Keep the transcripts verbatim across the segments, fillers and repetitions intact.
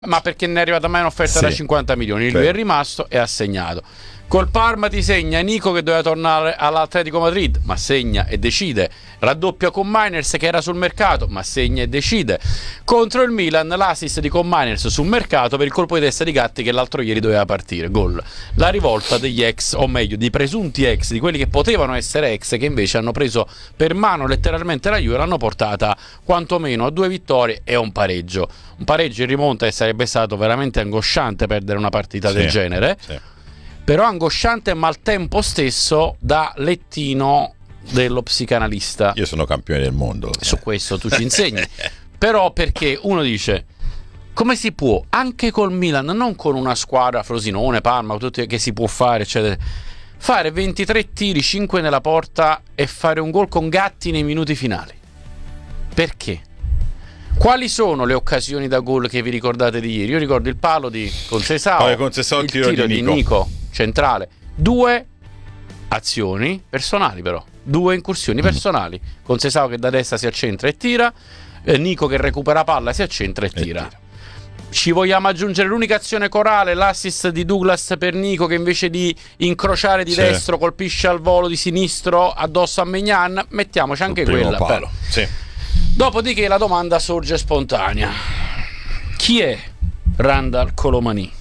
ma perché ne è arrivata mai un'offerta sì. da cinquanta milioni, lui Beh. è rimasto e ha segnato. Col Parma ti segna Nico che doveva tornare all'Atletico Madrid, ma segna e decide. Raddoppia con Miners che era sul mercato, ma segna e decide. Contro il Milan l'assist di con Miners sul mercato per il colpo di testa di Gatti che l'altro ieri doveva partire. Gol. La rivolta degli ex, o meglio di presunti ex, di quelli che potevano essere ex, che invece hanno preso per mano letteralmente la Juve e l'hanno portata quantomeno a due vittorie e a un pareggio. Un pareggio in rimonta e sarebbe stato veramente angosciante perdere una partita sì, del genere. Sì. Però angosciante, ma al tempo stesso da lettino dello psicanalista. Io sono campione del mondo. Su questo tu ci insegni. Però perché uno dice, come si può, anche col Milan, non con una squadra Frosinone, Parma, tutti, che si può fare, eccetera, fare ventitré tiri, cinque nella porta e fare un gol con Gatti nei minuti finali? Perché? Quali sono le occasioni da gol che vi ricordate di ieri? Io ricordo il palo di Conceição, Poi Conceição, il tiro tiro di di Nico. Nico centrale, due azioni personali, però due incursioni personali. Conceição che da destra si accentra e tira, eh, Nico che recupera palla, si accentra e tira. tira. Ci vogliamo aggiungere l'unica azione corale, l'assist di Douglas per Nico che invece di incrociare di Sì. destro colpisce al volo di sinistro addosso a Maignan? Mettiamoci anche Il primo quella. palo. però. Sì. Dopodiché la domanda sorge spontanea: chi è Randal Colomani?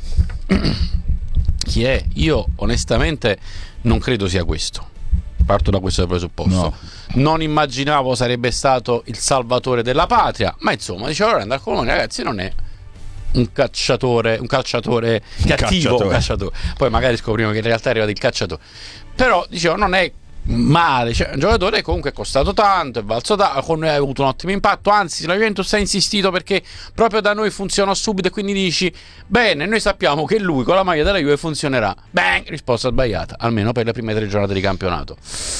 Chi è? Io onestamente non credo sia questo. Parto da questo presupposto. No. Non immaginavo sarebbe stato il salvatore della patria, ma insomma, dicevo, Randal Colomani, ragazzi, non è un cacciatore, un calciatore cattivo, cacciatore. un calciatore. Poi magari scopriamo che in realtà è arrivato il cacciatore. Però dicevo, non è male, cioè, un giocatore che comunque è costato tanto, è valso tanto, con noi ha avuto un ottimo impatto, anzi la Juventus ha insistito perché proprio da noi funzionò subito e quindi dici, bene, noi sappiamo che lui con la maglia della Juve funzionerà. Bang, risposta sbagliata, almeno per le prime tre giornate di campionato.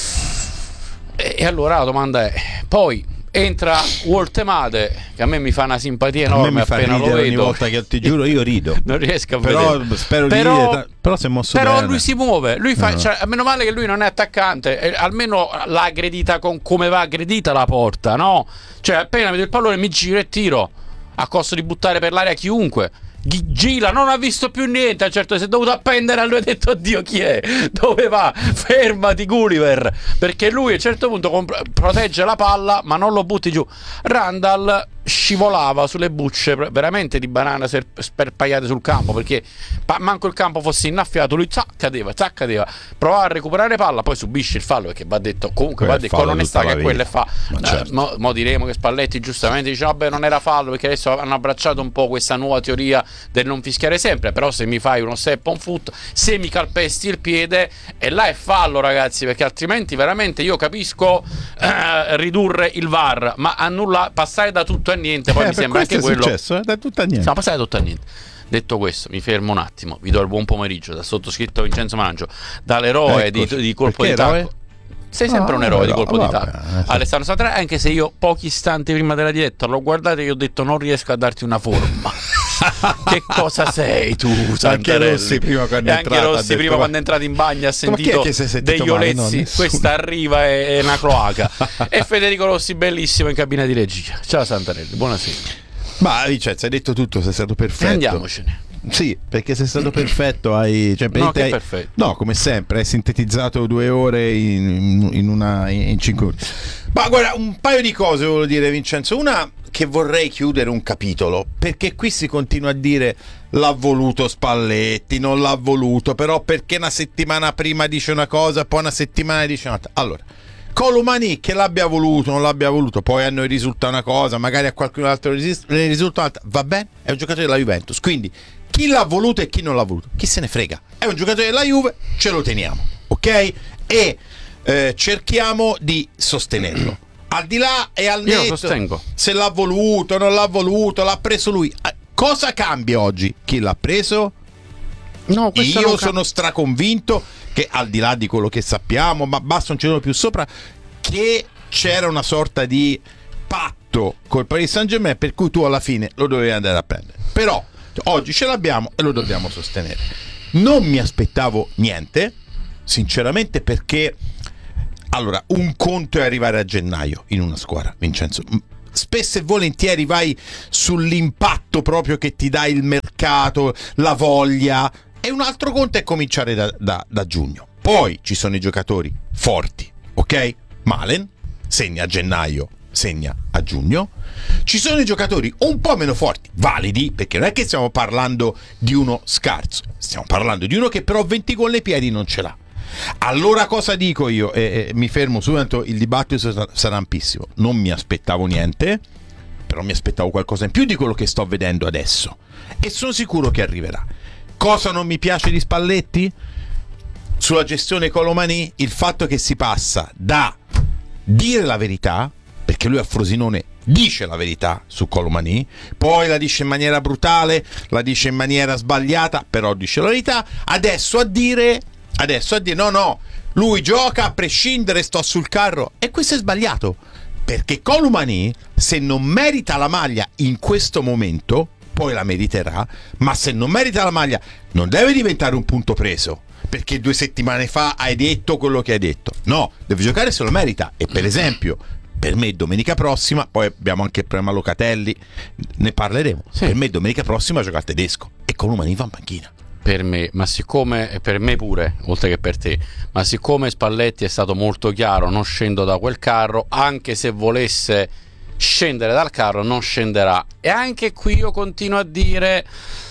E, e allora la domanda è, poi entra Woltemade, che a me mi fa una simpatia A me enorme mi fa appena lo ridere ogni vedo. volta che ti giuro io rido. Non riesco a Però vedere. spero di Però- ridere, però si è mosso Però bene. lui si muove, lui fa, No. cioè, meno male che lui non è attaccante, eh, almeno l'ha aggredita con come va aggredita la porta, no? Cioè appena vedo il pallone mi giro e tiro, a costo di buttare per l'aria chiunque. Gi- Gira, non ha visto più niente, a un certo si è dovuto appendere a lui e ha detto, oddio chi è? Dove va? Fermati Gulliver, perché lui a un certo punto comp- protegge la palla ma non lo butti giù. Randall scivolava sulle bucce veramente di banane ser- sperpagliate sul campo, perché pa- manco il campo fosse innaffiato, lui zac cadeva, zac cadeva, provava a recuperare palla, poi subisce il fallo, perché va detto comunque, va Quel detto con fallo onestà tutta che la quello è vita. fa. Ma Eh, certo. mo, mo diremo che Spalletti giustamente dice vabbè non era fallo, perché adesso hanno abbracciato un po' questa nuova teoria del non fischiare sempre, però se mi fai uno step on foot, se mi calpesti il piede, e là è fallo, ragazzi, perché altrimenti veramente io capisco eh, ridurre il V A R, ma annulla, passare da tutto a niente, poi Eh, mi per sembra questo anche è quello. successo, eh, da tutta niente. Siamo passati da tutto a niente. Detto questo, mi fermo un attimo, vi do il buon pomeriggio dal sottoscritto Vincenzo Mangio, dall'eroe di, Eccoci. di colpo Perché di tacco. eroe? Sei sempre Ah, un eroe di no, colpo vabbè, di tacco, eh, sì. Alessandro Santarelli, anche se io pochi istanti prima della diretta l'ho guardato e gli ho detto non riesco a darti una forma. Che cosa sei tu, Santarelli? Rossi prima quando E è anche entrato ha Rossi detto, prima ma- quando è entrato in bagno ha Ma chi è sentito che si è sentito degli male? No, olezzi, nessuno. questa arriva è, è una cloaca. E Federico Rossi bellissimo in cabina di regia. Ciao Santarelli, buonasera. Ma Vincenzo, hai detto tutto, sei stato E perfetto. andiamocene. Sì, perché sei stato perfetto, hai, cioè, No, che hai- perfetto. no, come sempre, hai sintetizzato due ore in, in una in cinque ore. Ma guarda, un paio di cose volevo dire, Vincenzo. Una, che vorrei chiudere un capitolo, perché qui si continua a dire l'ha voluto Spalletti, non l'ha voluto, però perché una settimana prima dice una cosa, poi una settimana dice un'altra. Allora, Colomani, che l'abbia voluto, non l'abbia voluto, poi a noi risulta una cosa, magari a qualcun altro resist- ne risulta un'altra, va bene, è un giocatore della Juventus, quindi chi l'ha voluto e chi non l'ha voluto, chi se ne frega, è un giocatore della Juve, ce lo teniamo, ok? E eh, cerchiamo di sostenerlo, al di là e al Io lo netto sostengo. se l'ha voluto, non l'ha voluto, l'ha preso lui. Eh, cosa cambia oggi? Chi l'ha preso? No, questo Io non ca- sono straconvinto che, al di là di quello che sappiamo, ma basta, non ci sono più sopra, che c'era una sorta di patto col Paris Saint-Germain per cui tu alla fine lo dovevi andare a prendere. Però oggi ce l'abbiamo e lo dobbiamo sostenere. Non mi aspettavo niente, sinceramente, perché allora un conto è arrivare a gennaio in una squadra, Vincenzo. spesso e volentieri vai sull'impatto proprio che ti dà il mercato, la voglia, e un altro conto è cominciare da, da, da giugno. Poi ci sono i giocatori forti, ok? Malen segna a gennaio, segna a giugno. Ci sono i giocatori un po' meno forti, validi, perché non è che stiamo parlando di uno scarso, stiamo parlando di uno che però venti gol nei piedi non ce l'ha. Allora cosa dico io? E, e mi fermo subito, il dibattito sarà, sarà ampissimo. Non mi aspettavo niente, però mi aspettavo qualcosa in più di quello che sto vedendo adesso, e sono sicuro che arriverà. Cosa non mi piace di Spalletti? Sulla gestione Colomani, il fatto che si passa da dire la verità, perché lui a Frosinone dice la verità su Colomani, poi la dice in maniera brutale, la dice in maniera sbagliata, però dice la verità, adesso a dire adesso a dire no no, lui gioca a prescindere, sto sul carro, e questo è sbagliato, perché Colomani, se non merita la maglia in questo momento, poi la meriterà, ma se non merita la maglia non deve diventare un punto preso, perché due settimane fa hai detto quello che hai detto. No, deve giocare se lo merita. E per esempio, per me domenica prossima, poi abbiamo anche il problema Locatelli, ne parleremo, sì. Per me domenica prossima gioca il tedesco e Colomani va in panchina. Per me, ma siccome, per me pure, oltre che per te, ma siccome Spalletti è stato molto chiaro, non scendo da quel carro, anche se volesse scendere dal carro non scenderà. E anche qui io continuo a dire,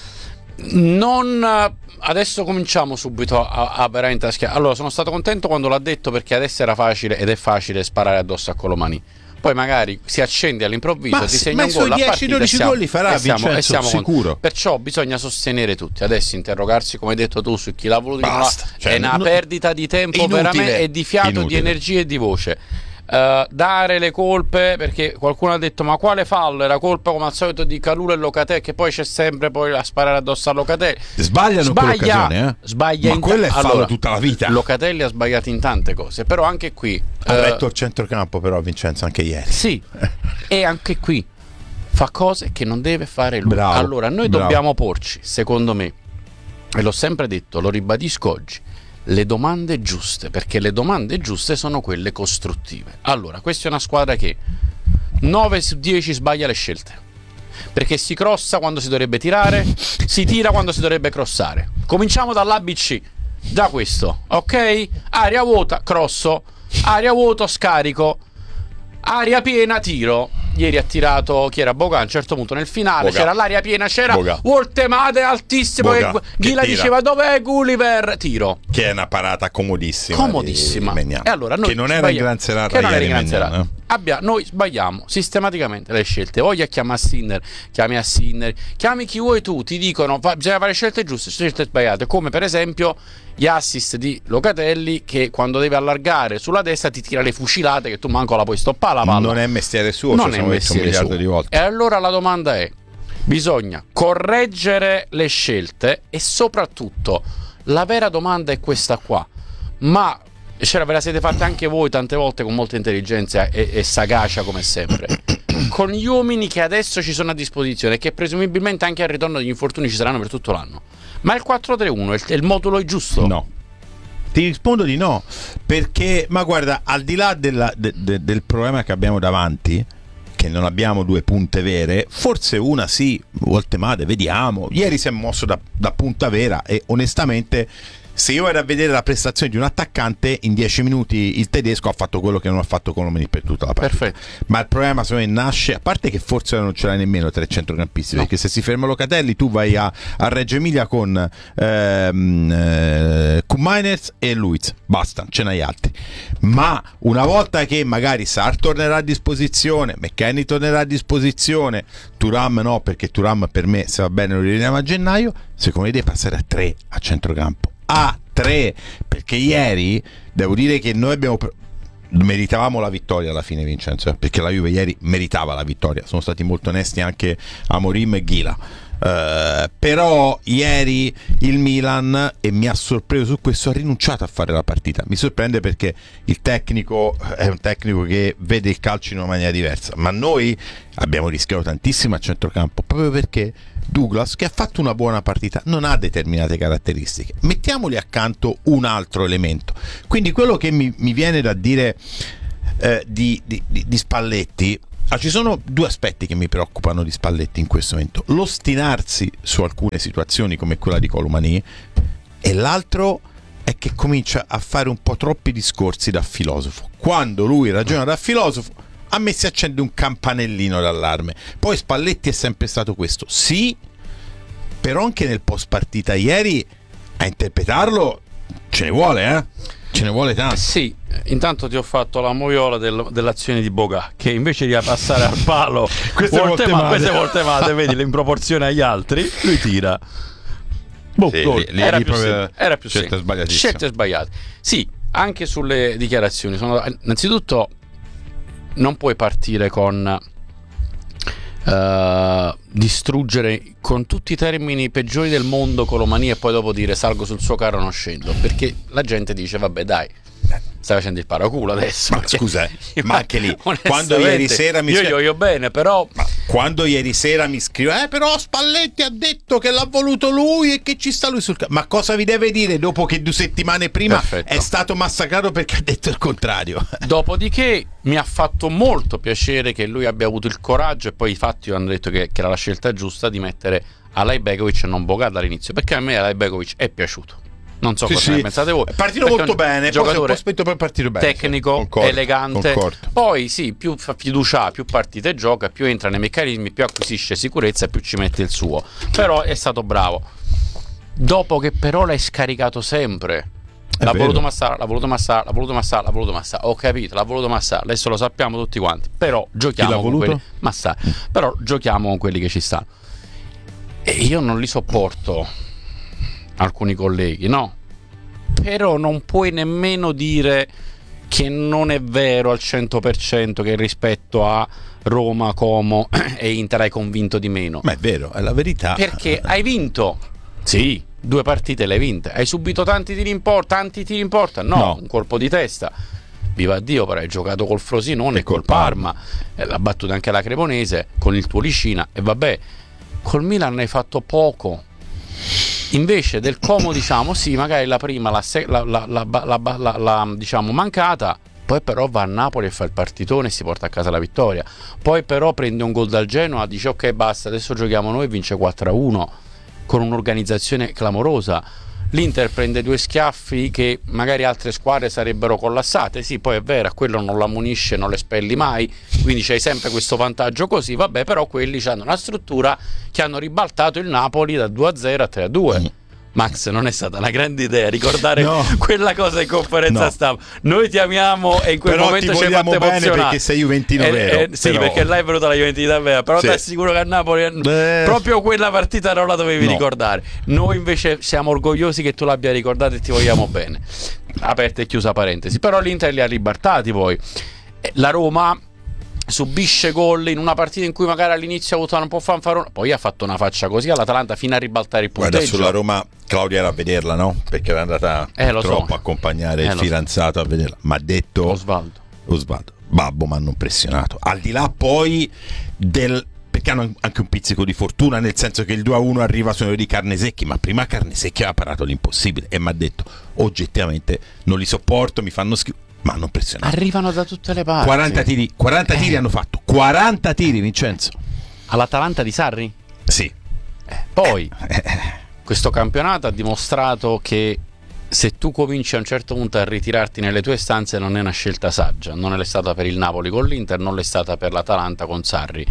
non adesso cominciamo subito a, a veramente a schiaffare. Allora, sono stato contento quando l'ha detto, perché adesso era facile, ed è facile sparare addosso a Colomani. Poi magari si accende all'improvviso, ma ti sì, segna un gol, la partita, dodici gol li farà, e siamo, Vincenzo, e siamo sicuro. Con... Perciò bisogna sostenere tutti. Adesso interrogarsi, come hai detto tu, su chi l'ha voluto. Basta, cioè, è una no, perdita di tempo, inutile, veramente, e di fiato, inutile. di energie e di voce. Uh, dare le colpe, perché qualcuno ha detto ma quale fallo, era colpa come al solito di Kalulu e Locatelli, che poi c'è sempre poi a sparare addosso a Locatelli. Sbagliano sbaglia, eh? sbaglia ma in quello è fallo allora, tutta la vita. Locatelli ha sbagliato in tante cose, però anche qui ha uh, letto il centrocampo, però Vincenzo, anche ieri sì e anche qui fa cose che non deve fare lui. Bravo, allora noi bravo. dobbiamo porci, secondo me, e l'ho sempre detto, lo ribadisco oggi, le domande giuste, perché le domande giuste sono quelle costruttive. Allora, questa è una squadra che nove su dieci sbaglia le scelte, perché si crossa quando si dovrebbe tirare, si tira quando si dovrebbe crossare. Cominciamo dall'A B C, da questo, ok? Aria vuota, crosso, aria vuota, scarico, aria piena, tiro. Ieri ha tirato chi era? Boga. A un certo punto nel finale Boga. C'era l'aria piena, c'era Woltemade altissimo, Boga, e Ghila diceva dov'è Gulliver? Tiro, che è una parata comodissima, comodissima. Di, di e allora noi che non era in gran serata, che non era in gran Mignan, serata. Eh? Abbia, noi sbagliamo sistematicamente le scelte. Voglia chiama a Sinner, chiami a Sinner, chiami chi vuoi tu, ti dicono fa, bisogna fare scelte giuste, scelte sbagliate, come per esempio gli assist di Locatelli, che quando deve allargare sulla destra ti tira le fucilate che tu manco la puoi stoppare la palla. Non è mestiere suo, non è mestiere un miliardo suo. di volte. E allora la domanda è: bisogna correggere le scelte, e soprattutto la vera domanda è questa qua, ma ce ve la siete fatte anche voi tante volte con molta intelligenza e, e sagacia come sempre, con gli uomini che adesso ci sono a disposizione e che presumibilmente anche al ritorno degli infortuni ci saranno per tutto l'anno. Ma il quattro tre uno è il modulo è giusto? No. Ti rispondo di no, perché, ma guarda, al di là della, de, de, del problema che abbiamo davanti, che non abbiamo due punte vere, forse una sì, Woltemade, vediamo. Ieri si è mosso da, da punta vera, e onestamente, se io ero a vedere la prestazione di un attaccante, in dieci minuti il tedesco ha fatto quello che non ha fatto Colomani per tutta la partita. Perfetto. Ma il problema secondo me nasce, a parte che forse non ce l'hai nemmeno tre centrocampisti, no. Perché se si ferma Locatelli tu vai a, a Reggio Emilia con ehm, eh, Koopmeiners e Luiz, basta, ce n'hai altri. Ma una volta che magari Sarr tornerà a disposizione, McKennie tornerà a disposizione, Thuram no, perché Thuram per me, se va bene, lo rinnoviamo a gennaio, secondo me devi passare a tre a centrocampo. A tre, perché ieri devo dire che noi abbiamo meritavamo la vittoria alla fine, Vincenzo, perché la Juve ieri meritava la vittoria, sono stati molto onesti anche Amorim e Ghila. Uh, però ieri il Milan, e mi ha sorpreso su questo, ha rinunciato a fare la partita. Mi sorprende perché il tecnico è un tecnico che vede il calcio in una maniera diversa, ma noi abbiamo rischiato tantissimo a centrocampo proprio perché Douglas, che ha fatto una buona partita, non ha determinate caratteristiche. Mettiamoli accanto un altro elemento. Quindi quello che mi, mi viene da dire eh, di, di, di Spalletti, Ah, ci sono due aspetti che mi preoccupano di Spalletti in questo momento: l'ostinarsi su alcune situazioni come quella di Colomani, e l'altro è che comincia a fare un po' troppi discorsi da filosofo. Quando lui ragiona da filosofo, a me si accende un campanellino d'allarme. Poi Spalletti è sempre stato questo, sì, però anche nel post partita ieri a interpretarlo ce ne vuole, eh? Ce ne vuole tanto. Sì, intanto ti ho fatto la moviola del, dell'azione di Boga, che invece di passare al palo queste volte volte ma, male. queste volte male, vedi, in proporzione agli altri, lui tira. Boh, Sì, gol. lì- lì era, lì più proprio sem- era più scelte semplice. sbagliatissime. Scelte sbagliate. Sì, anche sulle dichiarazioni. Sono, innanzitutto, non puoi partire con uh, distruggere con tutti i termini peggiori del mondo Colomani e poi dopo dire salgo sul suo carro, non scendo, perché la gente dice vabbè dai, stai facendo il paraculo adesso. Ma perché- scusa, eh, ma anche lì, quando onestamente, ieri sera mi io scri- io, io bene, però Ma quando ieri sera mi scrive, eh però Spalletti ha detto che l'ha voluto lui e che ci sta lui sul campo. Ma cosa vi deve dire dopo che due settimane prima Perfetto. è stato massacrato perché ha detto il contrario? dopodiché mi ha fatto molto piacere che lui abbia avuto il coraggio, e poi i fatti hanno detto che, che era la scelta giusta di mettere Alay Begovic e non Boga all'inizio, perché a me Alay Begovic è piaciuto. Non so Sì, cosa sì. ne pensate voi. È partito Perché molto un bene, poi giocatore si è un po' spento, poi è partito bene, sì. tecnico, Concordo, elegante. concordo. Poi sì, più fa fiducia ha, più partite gioca, più entra nei meccanismi, più acquisisce sicurezza e più ci mette il suo. Però è stato bravo. Dopo che però l'hai scaricato sempre. È L'ha vero. voluto Massara, l'ha voluto Massara, l'ha voluto Massara, l'ha voluto Massara. Ho capito, l'ha voluto Massara. Adesso lo sappiamo tutti quanti. Però giochiamo Chi l'ha con voluto? quelli. Massara. Però giochiamo con quelli che ci stanno. E io non li sopporto alcuni colleghi, no? Però non puoi nemmeno dire che non è vero al cento per cento che rispetto a Roma, Como e Inter hai convinto di meno. Ma è vero, è la verità. Perché hai vinto, sì, due partite le hai vinte. Hai subito tanti tiri in porta, tanti tiri in porta? No, No. un colpo di testa. Viva Dio, però hai giocato col Frosinone e E col col Parma, e l'ha battuta anche la Cremonese con il tuo Licina, e vabbè, col Milan hai fatto poco. Invece del Como, diciamo, sì, magari la prima la, se- la, la, la, la, la, la, la diciamo mancata, poi però va a Napoli e fa il partitone e si porta a casa la vittoria. Poi però prende un gol dal Genoa, dice ok basta, adesso giochiamo noi e vince quattro a uno con un'organizzazione clamorosa. L'Inter prende due schiaffi che magari altre squadre sarebbero collassate, sì, poi è vero, a quello non l'ammonisce, non le spelli mai, quindi c'hai sempre questo vantaggio così, vabbè, però quelli hanno una struttura che hanno ribaltato il Napoli da due a zero a tre a due. Max, non è stata una grande idea ricordare No. quella cosa in conferenza No. stampa. Noi ti amiamo e in quel Però momento ti ci hai vogliamo fatto bene emozionare. perché sei juventino Eh, vero, eh, sì, però- perché là è venuta la Juventus vera, però Sì. ti assicuro che a Napoli Beh. proprio quella partita non la dovevi No. ricordare. Noi invece siamo orgogliosi che tu l'abbia ricordata e ti vogliamo bene. Aperta e chiusa parentesi. Però l'Inter li ha ribaltati poi. Eh, La Roma subisce gol in una partita in cui magari all'inizio ha avuto un po' fanfarona, poi ha fatto una faccia così all'Atalanta fino a ribaltare il punteggio. Guarda, sulla Roma Claudia era a vederla, no? Perché era andata Eh, lo so. troppo a accompagnare Eh, il lo so. fidanzato a vederla. Ma ha detto Osvaldo. Osvaldo, babbo, mi hanno impressionato. Al di là poi del, perché hanno anche un pizzico di fortuna, nel senso che il due a uno arriva su di Carnesecchi, ma prima Carnesecchi aveva parato l'impossibile e mi ha detto oggettivamente non li sopporto, mi fanno schifo. Mi hanno impressionato. Arrivano da tutte le parti. quaranta tiri, quaranta tiri Eh. hanno fatto. quaranta tiri, Vincenzo. All'Atalanta di Sarri? Sì. Poi Eh, questo campionato ha dimostrato che se tu cominci a un certo punto a ritirarti nelle tue stanze non è una scelta saggia. Non è stata per il Napoli con l'Inter, non l'è stata per l'Atalanta con Sarri.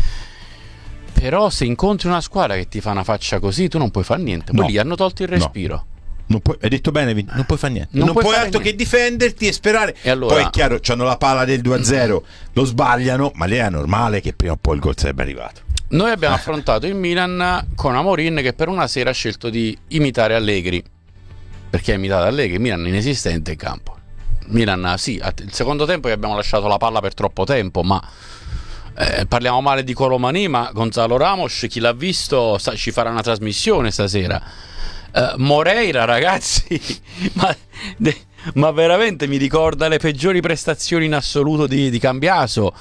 Però se incontri una squadra che ti fa una faccia così, tu non puoi fare niente. Poi No. lì hanno tolto il No. respiro. Non puoi, hai detto bene, Vin, non puoi fare niente. Non Non, puoi puoi fare altro niente. che difenderti e sperare. E allora- Poi è chiaro, c'hanno la pala del due a zero, lo sbagliano, ma lì è normale che prima o poi il gol sarebbe arrivato. Noi abbiamo affrontato il Milan con Amorin che per una sera ha scelto di imitare Allegri. Perché ha imitato Allegri? Milan inesistente in campo. Milan, sì, il secondo tempo gli abbiamo lasciato la palla per troppo tempo, ma eh, parliamo male di Colomani, ma Gonzalo Ramos, chi l'ha visto sa, ci farà una trasmissione stasera. Eh, Moreira, ragazzi, ma, de, ma veramente mi ricorda le peggiori prestazioni in assoluto di, di Cambiaso.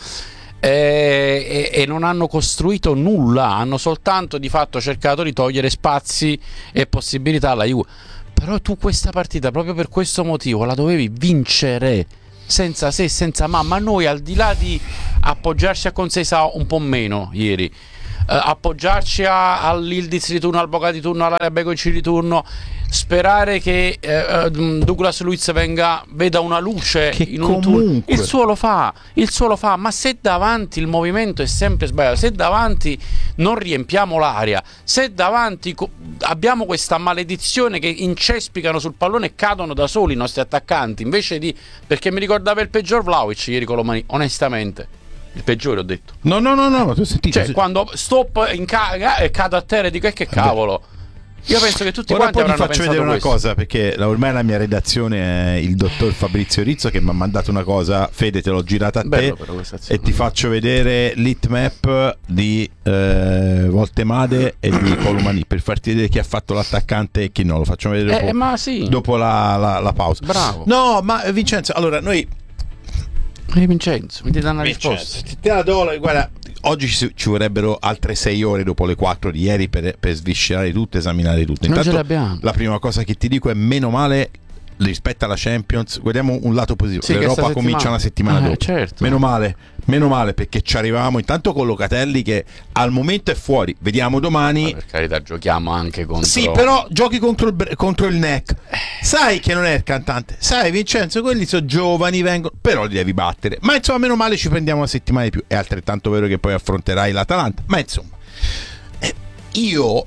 E, e, e non hanno costruito nulla, hanno soltanto di fatto cercato di togliere spazi e possibilità alla Juve. Però tu questa partita proprio per questo motivo la dovevi vincere, senza se, senza ma, ma noi al di là di appoggiarci a Conceição un po' meno ieri, Uh, appoggiarci a, all'Ildiz di turno, al Boca di turno, all'Area Begovic di turno, sperare che uh, Douglas Luiz venga, veda una luce che in un comunque... turno. Il suo lo fa, il suo lo fa, ma se davanti il movimento è sempre sbagliato, se davanti non riempiamo l'area, se davanti co- abbiamo questa maledizione che incespicano sul pallone e cadono da soli i nostri attaccanti, invece di, perché mi ricordava il peggior Vlahovic ieri con Romani, onestamente. Il peggiore ho detto. No, no, no, no, ma tu sentito. Cioè, quando stop in ca- e cado a terra e dico, eh, che cavolo. Io penso che tutti Ora quanti poi ti avranno faccio pensato vedere una questo. cosa, perché ormai la mia redazione è il dottor Fabrizio Rizzo che mi ha mandato una cosa. Fede, te l'ho girata a Bello, te però, questa azione. e ti faccio vedere l'hitmap di eh, Voltemade e di Colomani per farti vedere chi ha fatto l'attaccante e chi no. Lo facciamo vedere dopo, Eh, ma sì. dopo la, la, la pausa. Bravo. No, ma Vincenzo, allora noi Eh, Vincenzo, mi devi dare una Vincenzo, risposta. ti- te la do, la- guarda, oggi ci, ci vorrebbero altre sei ore dopo le quattro di ieri per, per sviscerare tutto, esaminare tutto. Non Intanto, ce l'abbiamo. la prima cosa che ti dico è meno male rispetto alla Champions. Guardiamo un lato positivo. Sì, che L'Europa sta comincia una settimana. settimana Eh, dopo. certo. Meno male, meno male perché ci arrivavamo intanto con Locatelli che al momento è fuori. Vediamo domani. Ma per carità, giochiamo anche contro. Sì, però giochi contro il, Bre- contro il N E C. Sai che non è il cantante. Sai, Vincenzo, quelli sono giovani, vengono, però li devi battere. Ma insomma, meno male ci prendiamo una settimana di più. È altrettanto vero che poi affronterai l'Atalanta. Ma insomma, eh, io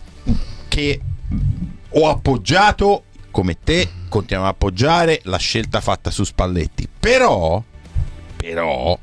che ho appoggiato come te, continuiamo a appoggiare la scelta fatta su Spalletti. Però, però,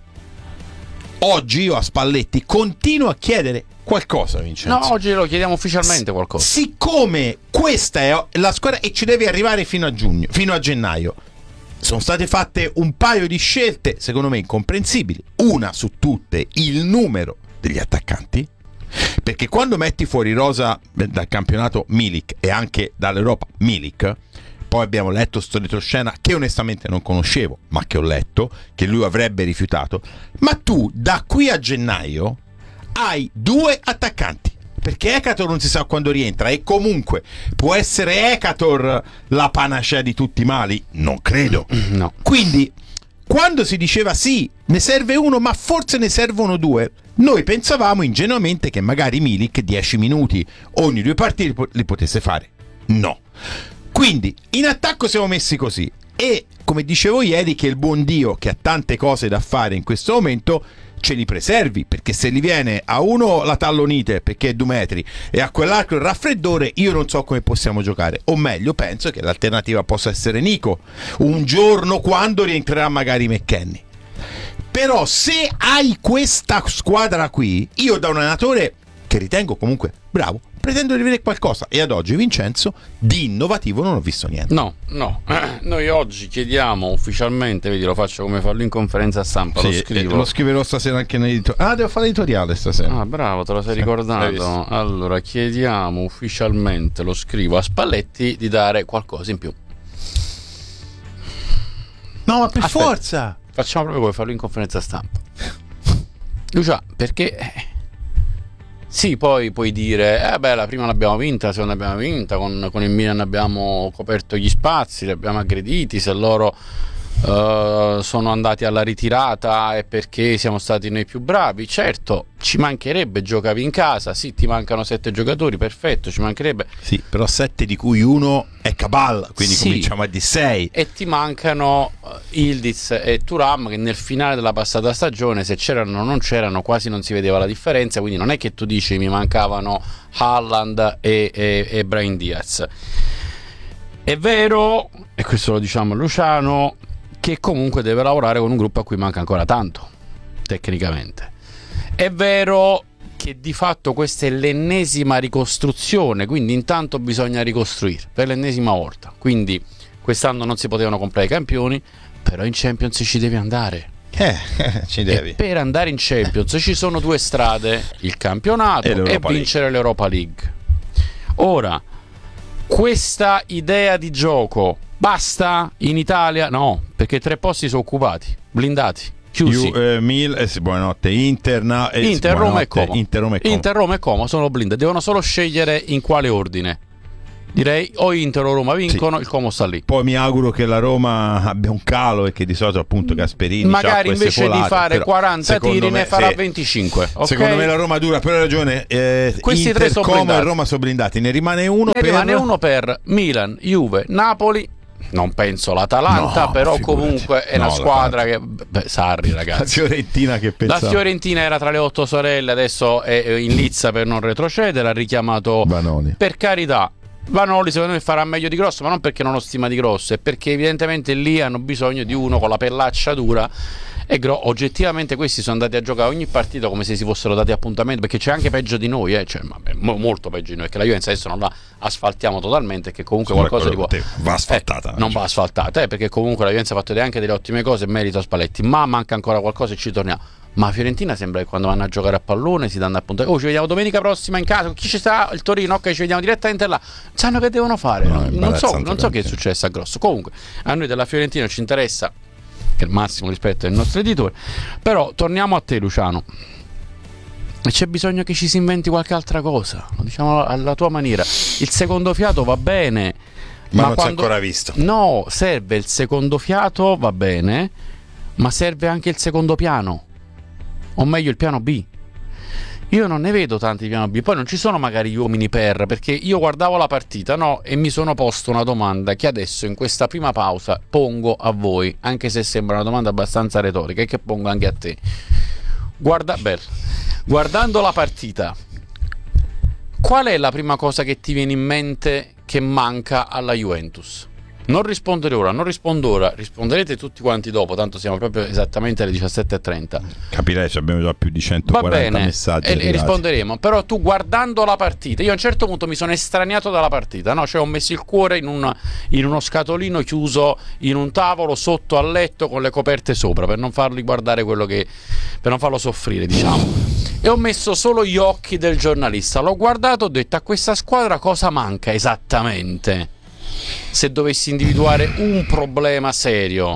oggi io a Spalletti continuo a chiedere qualcosa, Vincenzo. No, oggi lo chiediamo ufficialmente qualcosa. Siccome questa è la squadra e ci deve arrivare fino a giugno, fino a gennaio, sono state fatte un paio di scelte secondo me incomprensibili. Una su tutte, il numero degli attaccanti, perché quando metti fuori rosa dal campionato Milik e anche dall'Europa Milik, poi abbiamo letto sto retroscena che onestamente non conoscevo, ma che ho letto, che lui avrebbe rifiutato, ma tu da qui a gennaio hai due attaccanti, perché Ekator non si sa quando rientra e comunque può essere Ekator la panacea di tutti i mali? Non credo. No. Quindi quando si diceva sì, ne serve uno ma forse ne servono due, noi pensavamo ingenuamente che magari Milik dieci minuti ogni due partite li potesse fare. No. Quindi in attacco siamo messi così e come dicevo ieri che il buon Dio che ha tante cose da fare in questo momento ce li preservi, perché se gli viene a uno la tallonite perché è due metri e a quell'altro il raffreddore, io non so come possiamo giocare, o meglio penso che l'alternativa possa essere Nico un giorno quando rientrerà magari McKennie. Però se hai questa squadra qui, io da un allenatore che ritengo comunque bravo pretendo di vedere qualcosa e ad oggi Vincenzo di innovativo non ho visto niente. No, no. Noi oggi chiediamo ufficialmente, vedi, lo faccio come farlo in conferenza stampa, Sì, lo scrivo. eh, lo scriverò stasera anche nell'editoriale. Ah, devo fare l'editoriale stasera. Ah, bravo, te lo sei Sì, ricordato. l'hai visto. Allora, chiediamo ufficialmente, lo scrivo a Spalletti, di dare qualcosa in più. No, ma per Aspetta. forza. Facciamo proprio come farlo in conferenza stampa. Lucia, perché eh, sì, poi puoi dire, eh beh, la prima l'abbiamo vinta, la seconda l'abbiamo vinta, con, con il Milan abbiamo coperto gli spazi, li abbiamo aggrediti, se loro uh, sono andati alla ritirata è perché siamo stati noi più bravi. Certo, ci mancherebbe, giocavi in casa, sì, ti mancano sette giocatori, perfetto, ci mancherebbe. Sì, però sette di cui uno è Cabal, quindi Sì. cominciamo a di sei. E ti mancano uh, Ildiz e Thuram, che nel finale della passata stagione, se c'erano o non c'erano, quasi non si vedeva la differenza, quindi non è che tu dici mi mancavano Haaland e, e, e Brahim Diaz. È vero, e questo lo diciamo a Luciano, che comunque deve lavorare con un gruppo a cui manca ancora tanto, tecnicamente. È vero che di fatto questa è l'ennesima ricostruzione, quindi intanto bisogna ricostruire per l'ennesima volta. Quindi quest'anno non si potevano comprare i campioni, però in Champions ci devi andare. Eh, ci devi. E per andare in Champions ci sono due strade, il campionato E e, l'Europa vincere l'Europa League. Ora, questa idea di gioco basta in Italia? No, perché tre posti sono occupati, blindati. Chiusi. Ju- eh, Mil, eh, sì, buonanotte. Inter, na- eh, sì, Inter, Roma e buonanotte. Como. Inter, Roma e Como. Inter, Roma e Como sono blindati, devono solo scegliere in quale ordine. Direi o Inter o Roma vincono, sì. Il Como sta lì. Poi mi auguro che la Roma abbia un calo e che di solito appunto Gasperini magari invece folate, di fare quaranta tiri me, ne farà sì. venticinque. Okay? Secondo me la Roma dura, per ragione eh, questi Inter, tre sono Como blindati. e Roma sono blindati. Ne rimane uno ne per rimane uno per Milan, Juve, Napoli. Non penso l'Atalanta, no, però figurati. comunque è no, una squadra che beh, Sarri, ragazzi. La Fiorentina che pensava. La Fiorentina era tra le otto sorelle, adesso è in lizza per non retrocedere, ha richiamato Vanoli. Per carità. Vanoli secondo me farà meglio di Grosso, ma non perché non ho stima di Grosso, è perché evidentemente lì hanno bisogno di uno con la pellaccia dura. E Gro- oggettivamente questi sono andati a giocare ogni partita come se si fossero dati appuntamento, perché c'è anche peggio di noi, eh? Cioè, vabbè, mo- molto peggio di noi, perché la Juventus adesso non la asfaltiamo totalmente, che comunque Sono qualcosa di può... va asfaltata. Eh, non va asfaltata, eh, perché comunque la Juventus ha fatto anche delle ottime cose, merito a Spalletti, ma manca ancora qualcosa e ci torniamo. Ma a Fiorentina sembra che quando vanno a giocare a pallone si danno appuntamento. Oh, ci vediamo domenica prossima in casa. Chi ci sta? Il Torino, ok, ci vediamo direttamente là. Sanno che devono fare. No, non so, non so che è successo a Grosso. Comunque, a noi della Fiorentina ci interessa, che è il massimo rispetto ai nostri editori. Però torniamo a te, Luciano. E c'è bisogno che ci si inventi qualche altra cosa. Lo diciamo alla tua maniera. Il secondo fiato va bene, ma, ma non quando... si è ancora visto. No, serve il secondo fiato, va bene, ma serve anche il secondo piano. O meglio il piano B. Io non ne vedo tanti piano B. Poi non ci sono magari gli uomini per, perché io guardavo la partita, no? E mi sono posto una domanda che adesso in questa prima pausa pongo a voi, anche se sembra una domanda abbastanza retorica, e che pongo anche a te. Guarda, beh, guardando la partita, qual è la prima cosa che ti viene in mente che manca alla Juventus? Non rispondere ora, non rispondo ora, risponderete tutti quanti dopo, tanto siamo proprio esattamente alle diciassette e trenta. Capirei se abbiamo già più di centoquaranta Va bene, messaggi e, e risponderemo. Però tu guardando la partita, io a un certo punto mi sono estraniato dalla partita, no? Cioè ho messo il cuore in, un, in uno scatolino chiuso in un tavolo sotto al letto con le coperte sopra, per non farli guardare quello che, per non farlo soffrire, diciamo. E ho messo solo gli occhi del giornalista, l'ho guardato, ho detto: a questa squadra cosa manca esattamente? Se dovessi individuare un problema serio,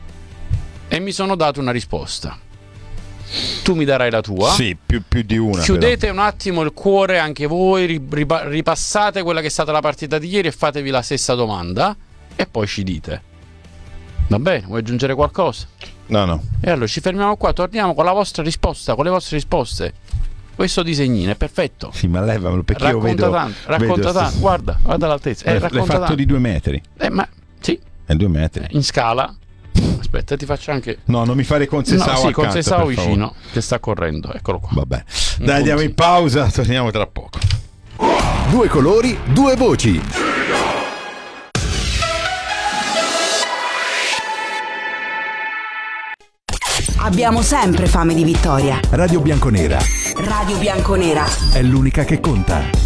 e mi sono dato una risposta. Tu mi darai la tua. Sì, più, più di una. Chiudete però. un attimo il cuore anche voi, ripassate quella che è stata la partita di ieri e fatevi la stessa domanda e poi ci dite. Va bene? Vuoi aggiungere qualcosa? No, no. E allora ci fermiamo qua, torniamo con la vostra risposta, con le vostre risposte. Questo disegnino è perfetto. Sì, ma levamelo, perché racconta io vedo, tanto, racconta vedo tanto. Guarda, guarda l'altezza. Eh, l'hai racconta fatto tanto. di due metri. Eh, ma sì. È due metri. In scala. Aspetta, ti faccio anche. No, non mi fare Concesao. No, sì, accanto, Concesao vicino, favore. che sta correndo. Eccolo qua. Vabbè. Dai, andiamo in pausa, torniamo tra poco. Due colori, due voci. Abbiamo sempre fame di vittoria. Radio Bianconera. Radio Bianconera È l'unica che conta.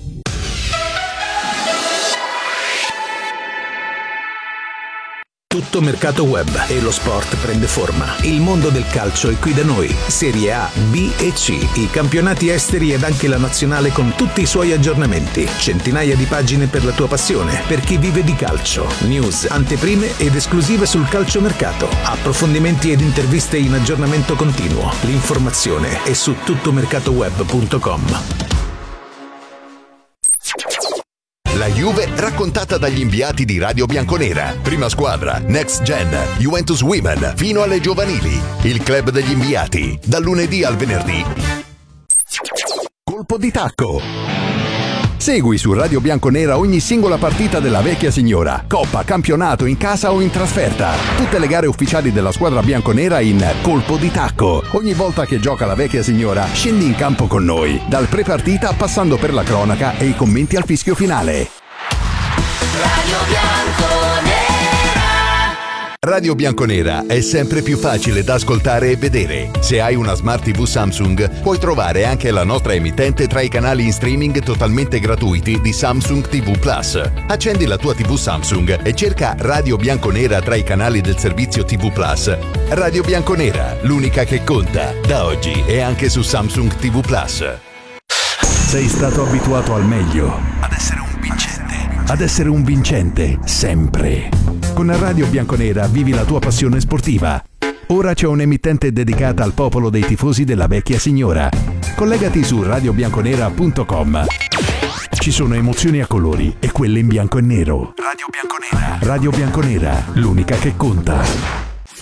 Tutto mercato web e lo sport prende forma. Il mondo del calcio è qui da noi. Serie A, B e C, i campionati esteri ed anche la nazionale con tutti i suoi aggiornamenti. Centinaia di pagine per la tua passione, per chi vive di calcio. News, anteprime ed esclusive sul calciomercato. Approfondimenti ed interviste in aggiornamento continuo. L'informazione è su tuttomercatoweb punto com. La Juve raccontata dagli inviati di Radio Bianconera. Prima squadra, Next Gen, Juventus Women, fino alle giovanili. Il club degli inviati, dal lunedì al venerdì. Colpo di tacco. Segui su Radio Bianconera ogni singola partita della vecchia signora. Coppa, campionato, in casa o in trasferta. Tutte le gare ufficiali della squadra bianconera in Colpo di tacco. Ogni volta che gioca la vecchia signora, scendi in campo con noi. Dal pre-partita passando per la cronaca e i commenti al fischio finale. Radio Bianconera. Radio Bianconera è sempre più facile da ascoltare e vedere. Se hai una Smart tivù Samsung, puoi trovare anche la nostra emittente tra i canali in streaming totalmente gratuiti di Samsung tivù Plus. Accendi la tua tivù Samsung e cerca Radio Bianconera tra i canali del servizio tivù Plus. Radio Bianconera, l'unica che conta, da oggi e anche su Samsung tivù Plus. Sei stato abituato al meglio. Ad essere un vincente. Ad essere un vincente, sempre. Con Radio Bianconera vivi la tua passione sportiva. Ora c'è un'emittente dedicata al popolo dei tifosi della vecchia signora. Collegati su radio bianconera punto com. Ci sono emozioni a colori e quelle in bianco e nero. Radio Bianconera. Radio Bianconera, l'unica che conta.